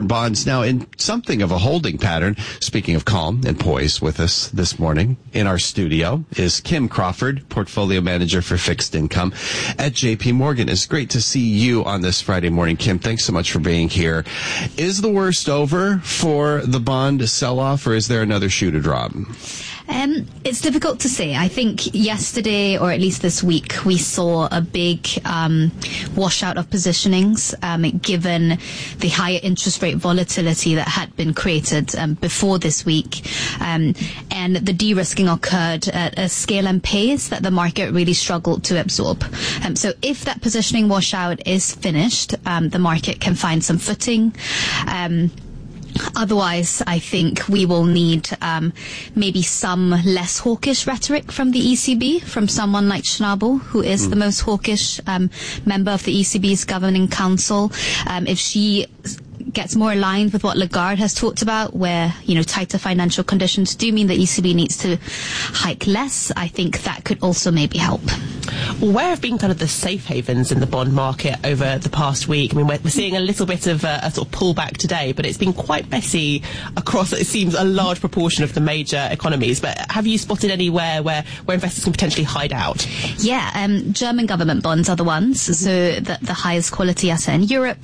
bonds now in something of a holding pattern. Speaking of calm and poise, with us this morning in our studio is Kim Crawford, Portfolio Manager for Fixed Income at JP Morgan. It's great to see you on this Friday morning, Kim. Thanks so much for being here. Is the worst over for the bond sell-off, or is there another shoe to drop? It's difficult to say. I think yesterday, or at least this week, we saw a big washout of positionings, given the higher interest rate volatility that had been created before this week. And the de-risking occurred at a scale and pace that the market really struggled to absorb. So if that positioning washout is finished, the market can find some footing. Otherwise, I think we will need maybe some less hawkish rhetoric from the ECB, from someone like Schnabel, who is the most hawkish member of the ECB's governing council. If she gets more aligned with what Lagarde has talked about, where, tighter financial conditions do mean the ECB needs to hike less, I think that could also maybe help. Well, where have been kind of the safe havens in the bond market over the past week? I mean, we're seeing a little bit of a sort of pullback today, but it's been quite messy across, it seems, a large proportion of the major economies. But have you spotted anywhere where investors can potentially hide out? Yeah, German government bonds are the ones, so the highest quality asset in Europe.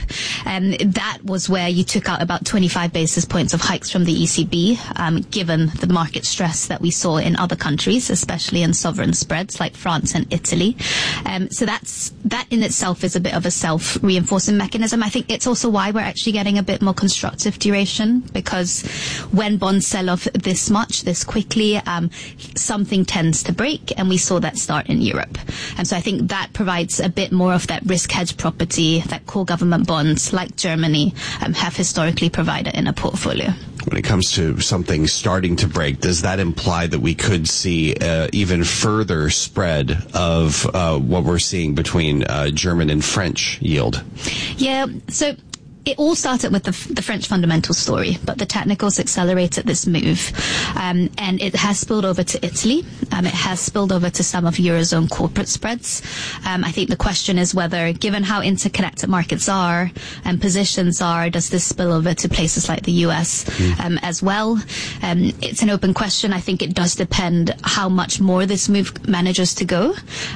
That was where you took out about 25 basis points of hikes from the ECB, given the market stress that we saw in other countries, especially in sovereign spreads like France and Italy. So that in itself is a bit of a self-reinforcing mechanism. I think it's also why we're actually getting a bit more constructive duration, because when bonds sell off this much, this quickly, something tends to break, and we saw that start in Europe. And so I think that provides a bit more of that risk hedge property that core government bonds like Germany have historically provided in a portfolio. When it comes to something starting to break, does that imply that we could see even further spread of what we're seeing between German and French yield? Yeah, so it all started with the French fundamental story, but the technicals accelerated this move, and it has spilled over to Italy. It has spilled over to some of Eurozone corporate spreads. I think the question is whether, given how interconnected markets are and positions are, does this spill over to places like the US as well? It's an open question. I think it does depend how much more this move manages to go.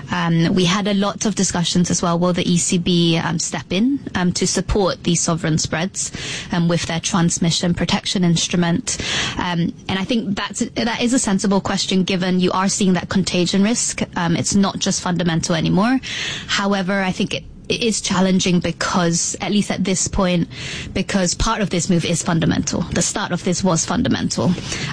We had a lot of discussions as well. Will the ECB step in to support these sovereign spreads with their transmission protection instrument? And I think that is a sensible question, given you are seeing that contagion risk. It's not just fundamental anymore. However, I think it is challenging because, at least at this point, because part of this move is fundamental. The start of this was fundamental.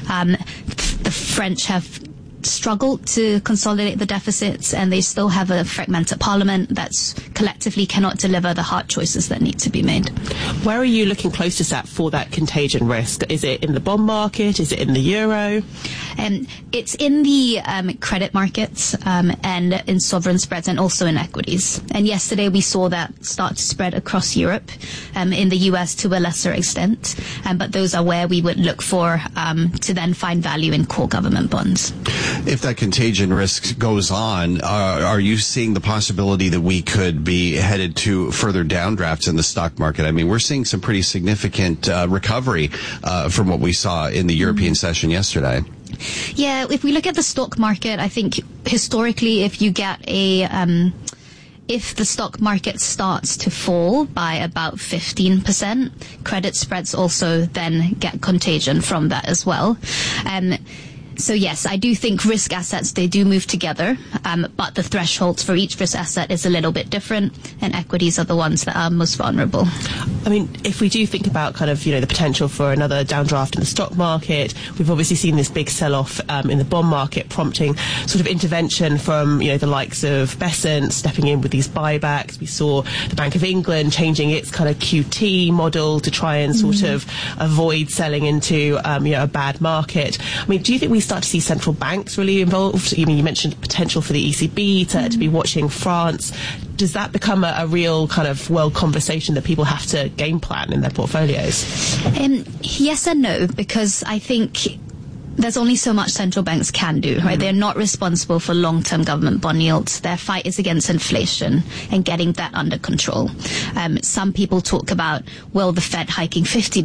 The French have struggled to consolidate the deficits, and they still have a fragmented parliament that's collectively cannot deliver the hard choices that need to be made. Where are you looking closest at for that contagion risk? Is it in the bond market? Is it in the euro? It's in the credit markets and in sovereign spreads, and also in equities. And yesterday we saw that start to spread across Europe, in the US to a lesser extent. But those are where we would look for to then find value in core government bonds. If that contagion risk goes on, are you seeing the possibility that we could be headed to further downdrafts in the stock market? I mean, we're seeing some pretty significant recovery from what we saw in the European session yesterday. Yeah, if we look at the stock market, I think historically, if you get if the stock market starts to fall by about 15%, credit spreads also then get contagion from that as well. So yes, I do think risk assets, they do move together, but the thresholds for each risk asset is a little bit different, and equities are the ones that are most vulnerable. I mean, if we do think about kind of, the potential for another downdraft in the stock market, we've obviously seen this big sell-off in the bond market, prompting sort of intervention from, the likes of Bessent stepping in with these buybacks. We saw the Bank of England changing its kind of QT model to try and sort of avoid selling into, a bad market. I mean, do you think we start to see central banks really involved? You mentioned potential for the ECB to be watching France. Does that become a real kind of world conversation that people have to game plan in their portfolios? Yes and no, because I think there's only so much central banks can do, right? They're not responsible for long-term government bond yields. Their fight is against inflation and getting that under control. Some people talk about, well, the Fed hiking 50